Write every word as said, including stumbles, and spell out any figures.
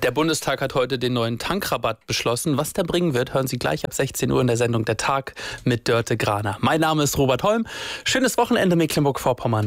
Der Bundestag hat heute den neuen Tankrabatt beschlossen. Was der bringen wird, hören Sie gleich ab sechzehn Uhr in der Sendung Der Tag mit Dörte Graner. Mein Name ist Robert Holm. Schönes Wochenende Mecklenburg-Vorpommern.